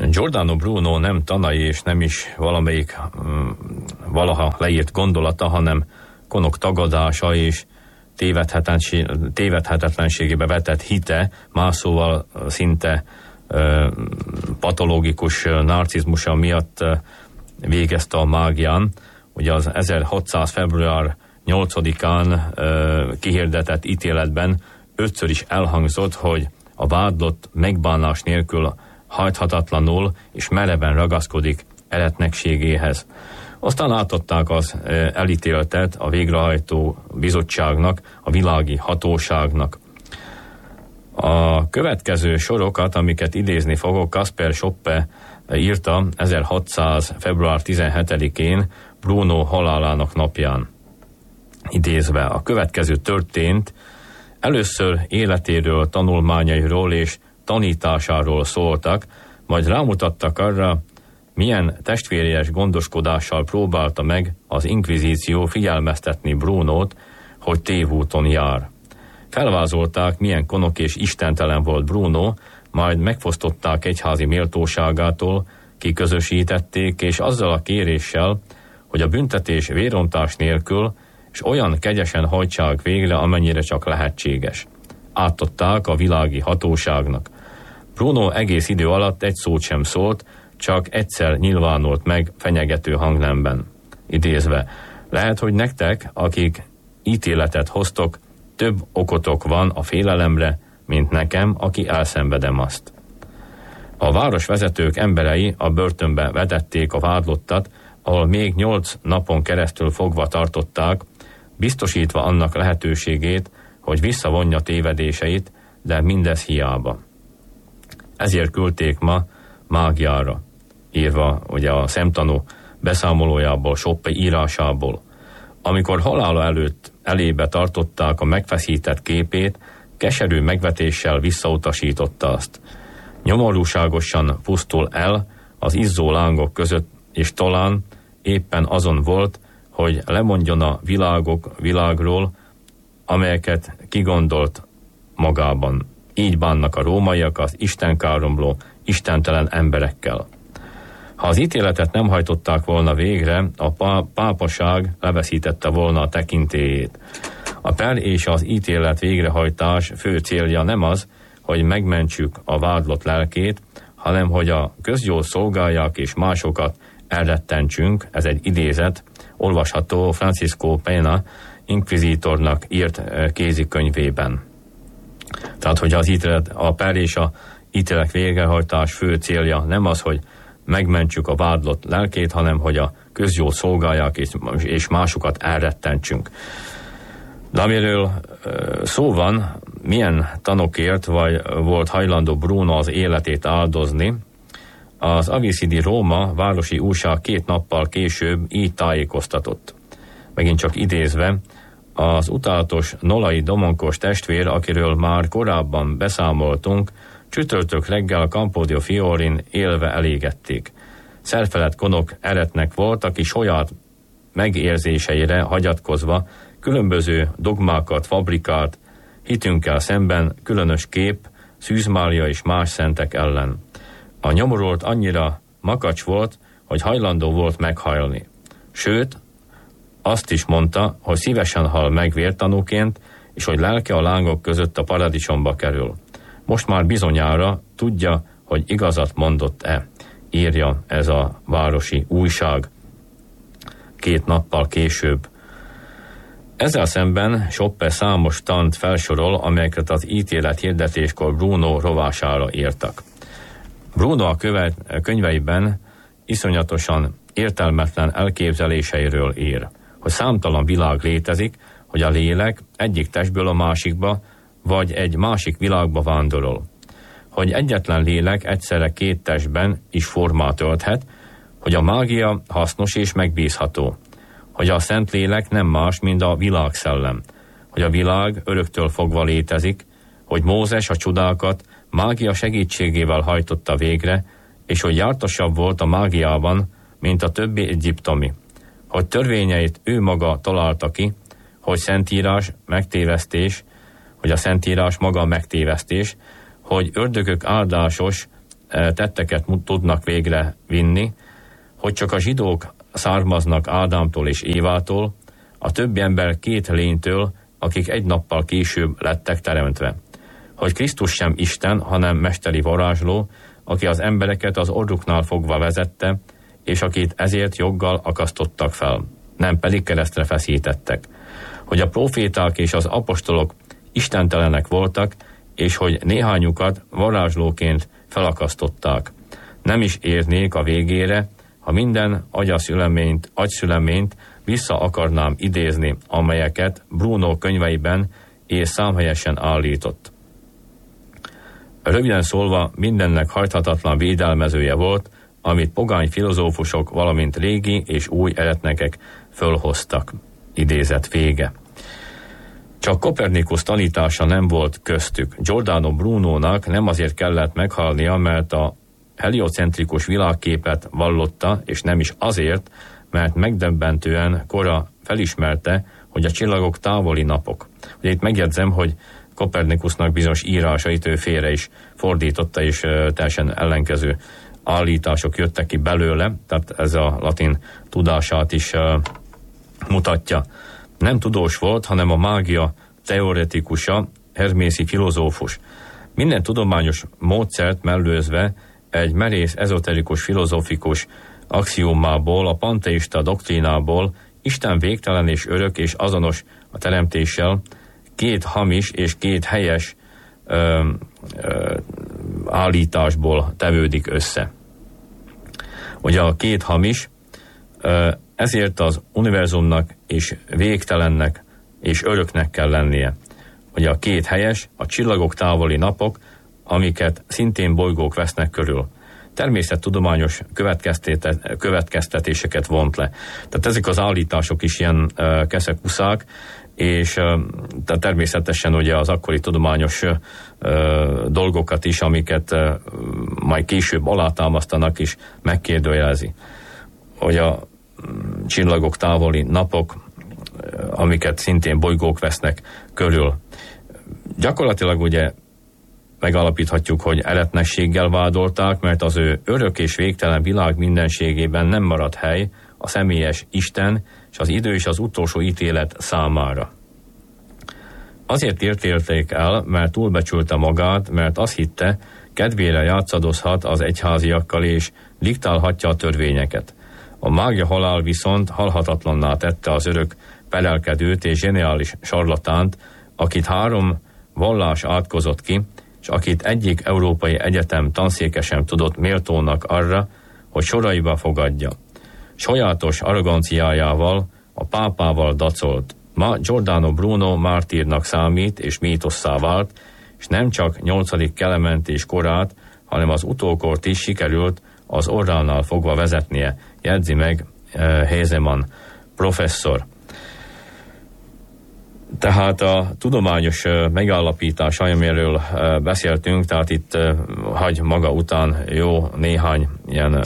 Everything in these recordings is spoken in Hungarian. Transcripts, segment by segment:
Giordano Bruno nem tanai és nem is valamelyik valaha leírt gondolata, hanem Konok tagadása és tévedhetetlenségébe vetett hite, más szóval szinte patológikus narcizmusa miatt végezte a mágián. Ugye az 1600. február 8-án kihirdetett ítéletben 5-ször is elhangzott, hogy a vádlott megbánás nélkül hajthatatlanul és mereven ragaszkodik eretnekségéhez. Aztán átadták az elítéltet a végrehajtó bizottságnak, a világi hatóságnak. A következő sorokat, amiket idézni fogok, Kasper Schoppe írta 1600. február 17-én Bruno halálának napján. Idézve, a következő történt, először életéről, tanulmányairól és tanításáról szóltak, majd rámutattak arra, milyen testvéries gondoskodással próbálta meg az inkvizíció figyelmeztetni Brunót, hogy tévúton jár. Felvázolták, milyen konok és istentelen volt Bruno, majd megfosztották egyházi méltóságától, kiközösítették, és azzal a kéréssel, hogy a büntetés vérontás nélkül és olyan kegyesen hajtsák végre, amennyire csak lehetséges. Átadták a világi hatóságnak. Bruno egész idő alatt egy szót sem szólt, csak egyszer nyilvánult meg fenyegető hangnemben. Idézve, lehet, hogy nektek, akik ítéletet hoztok, több okotok van a félelemre, mint nekem, aki elszenvedem azt. A városvezetők emberei a börtönbe vetették a vádlottat, ahol még 8 napon keresztül fogva tartották, biztosítva annak lehetőségét, hogy visszavonja tévedéseit, de mindez hiába. Ezért küldték ma mágiára, írva ugye a szemtanú beszámolójából, Schoppe írásából. Amikor halála előtt elébe tartották a megfeszített képét, keserű megvetéssel visszautasította azt. Nyomorúságosan pusztul el az izzó lángok között, és talán éppen azon volt, hogy lemondjon a világról, amelyeket kigondolt magában. Így bánnak a rómaiak az istenkáromló, istentelen emberekkel. Ha az ítéletet nem hajtották volna végre, a pápaság leveszítette volna a tekintélyét. A per és az ítélet végrehajtás fő célja nem az, hogy megmentsük a vádlott lelkét, hanem hogy a közjót szolgálják és másokat elrettentsünk, ez egy idézet, olvasható Francisco Pena inkvizítornak írt kézikönyvében. Tehát, hogy az ítélet, a per és a ítélet végrehajtás fő célja nem az, hogy megmentsük a vádlott lelkét, hanem hogy a közjót szolgálják és másokat elrettentsünk. De amiről szó van, milyen tanokért volt hajlandó Bruno az életét áldozni, az Avicii di Roma városi újság 2 nappal később így tájékoztatott. Megint csak idézve, az utálatos Nolai Domonkos testvér, akiről már korábban beszámoltunk, csütörtök reggel Campo Fiorin élve elégették. Szerfelett konok eretnek volt, aki saját megérzéseire hagyatkozva különböző dogmákat fabrikált, hitünkkel szemben különös kép, Szűz Mária és más szentek ellen. A nyomorult annyira makacs volt, hogy hajlandó volt meghalni. Sőt, azt is mondta, hogy szívesen hal meg vértanúként, és hogy lelke a lángok között a paradicsomba kerül. Most már bizonyára tudja, hogy igazat mondott-e, írja ez a városi újság 2 nappal később. Ezzel szemben Schoppe számos tant felsorol, amelyeket az ítélet hirdetéskor Bruno rovására írtak. Bruno a könyveiben iszonyatosan értelmetlen elképzeléseiről ír, hogy számtalan világ létezik, hogy a lélek egyik testből a másikba, vagy egy másik világba vándorol. Hogy egyetlen lélek egyszerre 2 testben is formát ölthet, hogy a mágia hasznos és megbízható, hogy a Szentlélek nem más, mint a világszellem, hogy a világ öröktől fogva létezik, hogy Mózes a csodákat mágia segítségével hajtotta végre, és hogy jártasabb volt a mágiában, mint a többi egyiptomi, hogy törvényeit ő maga találta ki, hogy Szentírás megtévesztés, hogy a Szentírás maga megtévesztés, hogy ördögök áldásos tetteket tudnak végre vinni, hogy csak a zsidók származnak Ádámtól és Évától, a többi ember 2 lénytől, akik egy nappal később lettek teremtve. Hogy Krisztus sem Isten, hanem mesteri varázsló, aki az embereket az orruknál fogva vezette, és akit ezért joggal akasztottak fel, nem pedig keresztre feszítettek. Hogy a proféták és az apostolok istentelenek voltak, és hogy néhányukat varázslóként felakasztották. Nem is érnék a végére, ha minden agyszüleményt vissza akarnám idézni, amelyeket Bruno könyveiben és számhelyesen állított. Röviden szólva, mindennek hajthatatlan védelmezője volt, amit pogány filozófusok, valamint régi és új eretnekek fölhoztak. Idézet vége. Csak Kopernikusz tanítása nem volt köztük. Giordano Brunónak nem azért kellett meghalnia, mert a heliocentrikus világképet vallotta, és nem is azért, mert megdöbbentően kora felismerte, hogy a csillagok távoli napok. Ugye itt megjegyzem, hogy Kopernikusznak bizonyos írásait ő félre is fordította, és teljesen ellenkező állítások jöttek ki belőle, tehát ez a latin tudását is mutatja. Nem tudós volt, hanem a mágia teoretikusa, hermészi filozófus. Minden tudományos módszert mellőzve egy merész ezoterikus filozófikus axiómából, a panteista doktrínából, Isten végtelen és örök és azonos a teremtéssel, 2 hamis és 2 helyes állításból tevődik össze. Ugye a 2 hamis, ezért az univerzumnak és végtelennek és öröknek kell lennie. Ugye a 2 helyes, a csillagok távoli napok, amiket szintén bolygók vesznek körül. Természettudományos következtetéseket vont le. Tehát ezek az állítások is ilyen keszekuszák, és természetesen ugye az akkori tudományos dolgokat is, amiket majd később alátámasztanak is megkérdőjelezi. Hogy a csillagok távoli napok, amiket szintén bolygók vesznek körül. Gyakorlatilag ugye megalapíthatjuk, hogy eretnességgel vádolták, mert az ő örök és végtelen világ mindenségében nem maradt hely a személyes Isten és az idő és az utolsó ítélet számára. Azért ítélték el, mert túlbecsülte magát, mert azt hitte, kedvére játszadozhat az egyháziakkal és diktálhatja a törvényeket. A mágia halál viszont halhatatlanná tette az örök perelkedőt és zseniális sarlatánt, akit 3 vallás átkozott ki, és akit egyik európai egyetem tanszéke sem tudott méltónak arra, hogy soraiba fogadja. Sajátos arroganciájával a pápával dacolt. Ma Giordano Bruno mártírnak számít és mítosszá vált, és nem csak 8. Kelementés korát, hanem az utókort is sikerült az orránál fogva vezetnie, jegyzi meg Hézeman professzor. Tehát a tudományos megállapítás, amiről beszéltünk, tehát itt hagy maga után jó néhány ilyen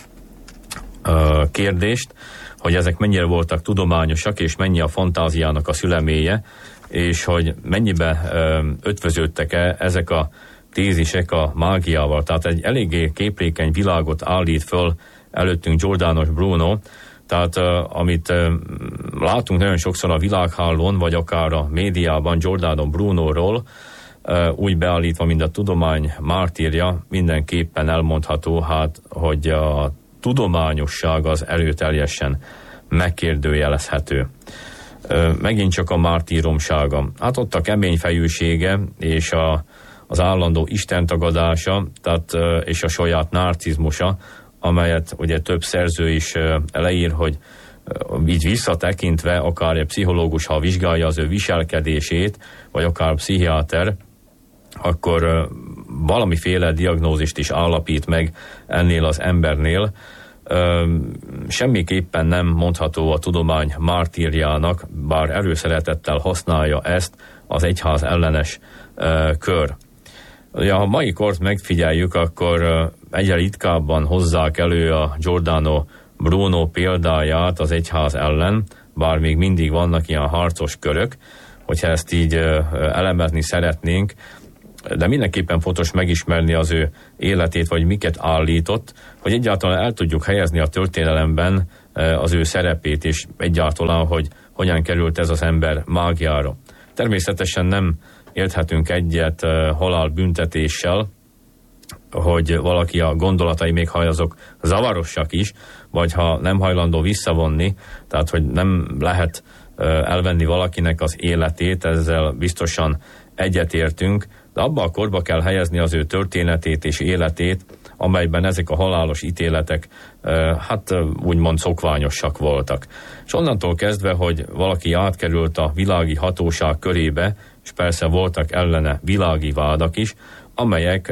kérdést, hogy ezek mennyire voltak tudományosak, és mennyi a fantáziának a szülemélye, és hogy mennyibe ötvöződtek-e ezek a tézisek a mágiával. Tehát egy eléggé képlékeny világot állít föl előttünk Giordano Bruno, tehát amit látunk nagyon sokszor a világhálón, vagy akár a médiában Giordano Brunoról, úgy beállítva, mint a tudomány mártírja, mindenképpen elmondható, hát, hogy a tudományosság az erőteljesen megkérdőjelezhető. Megint csak a mártíromsága. Hát ott a kemény fejűsége és az állandó istentagadása, tehát, és a saját narcizmusa, amelyet ugye több szerző is leír, hogy így visszatekintve akár egy pszichológus, ha vizsgálja az ő viselkedését, vagy akár pszichiáter, akkor valamiféle diagnózist is állapít meg ennél az embernél. Semmiképpen nem mondható a tudomány mártírjának, bár előszeretettel használja ezt az egyház ellenes kör. Ha a mai kort megfigyeljük, akkor egyre ritkábban hozzák elő a Giordano Bruno példáját az egyház ellen, bár még mindig vannak ilyen harcos körök, hogyha ezt így elemezni szeretnénk, de mindenképpen fontos megismerni az ő életét, vagy miket állított, hogy egyáltalán el tudjuk helyezni a történelemben az ő szerepét, és egyáltalán, hogy hogyan került ez az ember mágiára. Természetesen nem érthetünk egyet halálbüntetéssel, hogy valaki a gondolatai, még ha azok zavarosak is, vagy ha nem hajlandó visszavonni, tehát hogy nem lehet elvenni valakinek az életét, ezzel biztosan egyetértünk, de abba a korba kell helyezni az ő történetét és életét, amelyben ezek a halálos ítéletek hát úgymond szokványosak voltak. És onnantól kezdve, hogy valaki átkerült a világi hatóság körébe, és persze voltak ellene világi vádak is, amelyek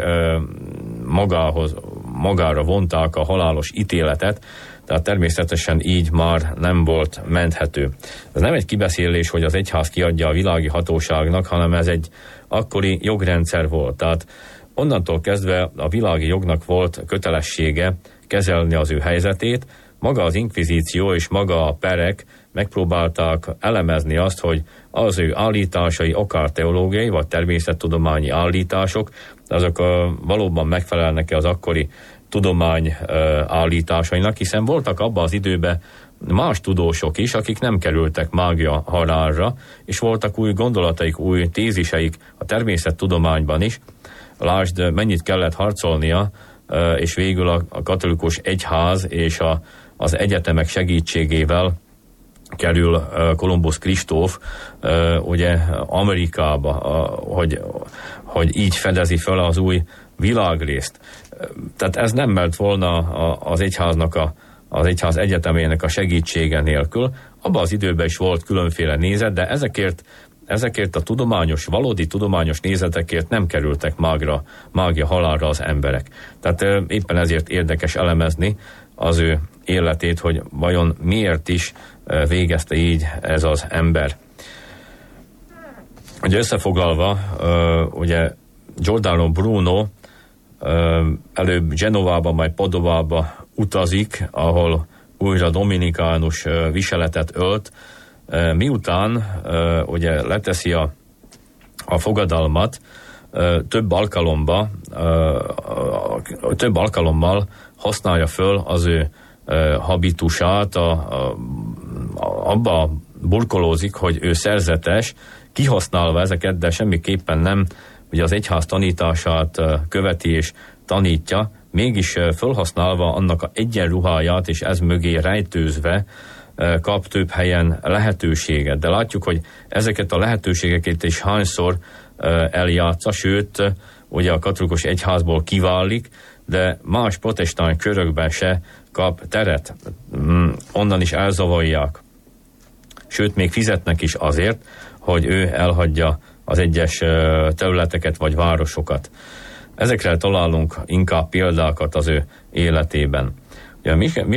magára vonták a halálos ítéletet, tehát természetesen így már nem volt menthető. Ez nem egy kibeszélés, hogy az egyház kiadja a világi hatóságnak, hanem ez egy akkori jogrendszer volt. Tehát onnantól kezdve a világi jognak volt kötelessége kezelni az ő helyzetét, maga az inkvizíció és maga a perek megpróbálták elemezni azt, hogy az ő állításai akár teológiai vagy természettudományi állítások, azok valóban megfelelnek-e az akkori tudomány állításainak, hiszen voltak abban az időben más tudósok is, akik nem kerültek mágia halálra, és voltak új gondolataik, új téziseik a természettudományban is. Lásd, mennyit kellett harcolnia, és végül a katolikus egyház és az egyetemek segítségével kerül Kolumbusz Kristóf ugye Amerikába, hogy így fedezi fel az új világrészt. Tehát ez nem ment volna az egyháznak az egyház egyetemének a segítsége nélkül. Abban az időben is volt különféle nézet, de ezekért a valódi tudományos nézetekért nem kerültek mágia halálra az emberek. Tehát éppen ezért érdekes elemezni az ő életét, hogy vajon miért is végezte így ez az ember. Ugye összefoglalva, ugye Giordano Bruno előbb Genovába, majd Padovába utazik, ahol újra dominikánus viseletet ölt, miután ugye leteszi a fogadalmat, több alkalommal használja föl az ő habitusát, abba burkolózik, hogy ő szerzetes, kihasználva ezeket, de semmiképpen nem ugye az egyház tanítását követi és tanítja, mégis felhasználva annak a egyenruháját, és ez mögé rejtőzve kap több helyen lehetőséget. De látjuk, hogy ezeket a lehetőségeket is hányszor eljátsza, sőt, ugye a katolikus egyházból kiválik, de más protestáns körökben se kap teret. Onnan is elzavarják. Sőt, még fizetnek is azért, hogy ő elhagyja az egyes területeket vagy városokat. Ezekre találunk inkább példákat az ő életében. Ugye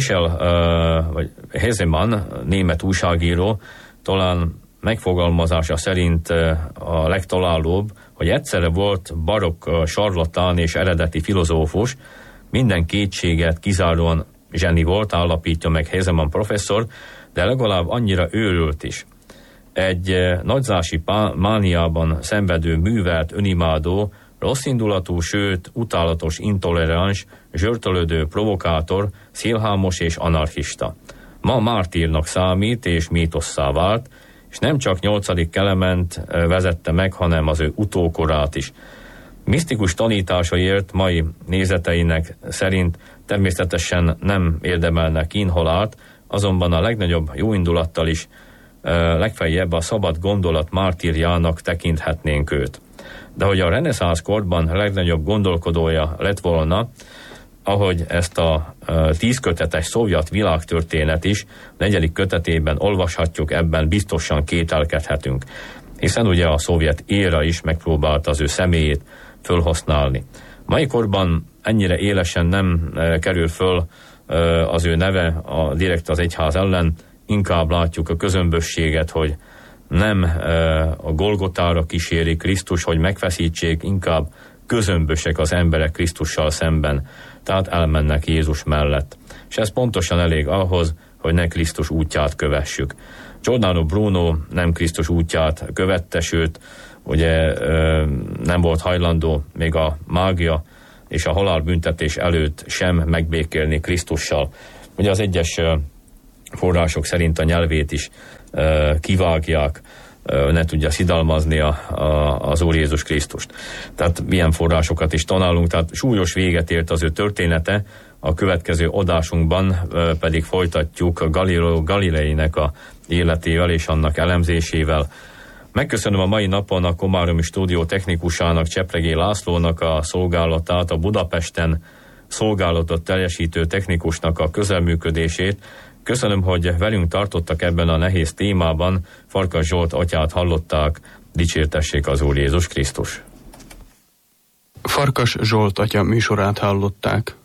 vagy Hesemann, német újságíró, talán megfogalmazása szerint a legtalálóbb, hogy egyszerre volt barokk sarlatán és eredeti filozófus, minden kétséget kizáróan zseni volt, állapítja meg Hesemann professzor, de legalább annyira őrült is. Egy nagyzási mániában szenvedő, művelt, önimádó, rosszindulatú, sőt, utálatos, intoleráns, zsörtölődő, provokátor, szélhámos és anarchista. Ma mártírnak számít és mítosszá vált, és nem csak 8. Klement vezette meg, hanem az ő utókorát is. Misztikus tanításaiért mai nézeteinek szerint természetesen nem érdemelnek kínhalált, azonban a legnagyobb jóindulattal is legfeljebb a szabad gondolat mártírjának tekinthetnénk őt. De hogy a reneszánsz korban a legnagyobb gondolkodója lett volna, ahogy ezt a 10 kötetes szovjet világtörténet is 4. kötetében olvashatjuk, ebben biztosan kételkedhetünk. Hiszen ugye a szovjet éra is megpróbálta az ő személyét fölhasználni. Mai korban ennyire élesen nem kerül föl az ő neve direkt az egyház ellen, inkább látjuk a közömbösséget, hogy nem a Golgotára kíséri Krisztus, hogy megfeszítsék, inkább közömbösek az emberek Krisztussal szemben, tehát elmennek Jézus mellett. És ez pontosan elég ahhoz, hogy ne Krisztus útját kövessük. Giordano Bruno nem Krisztus útját követte, sőt, ugye nem volt hajlandó még a mágia és a halálbüntetés előtt sem megbékélni Krisztussal. Ugye az egyes források szerint a nyelvét is kivágják, ne tudja szidalmazni az Úr Jézus Krisztust. Tehát milyen forrásokat is tanálunk, tehát súlyos véget ért az ő története, a következő adásunkban pedig folytatjuk Galileo Galileinek a életével és annak elemzésével. Megköszönöm a mai napon a komáromi stúdió technikusának, Csepregé Lászlónak a szolgálatát, a Budapesten szolgálatot teljesítő technikusnak a közelműködését. Köszönöm, hogy velünk tartottak ebben a nehéz témában. Farkas Zsolt atyát hallották, dicsértessék az Úr Jézus Krisztus. Farkas Zsolt atya műsorát hallották.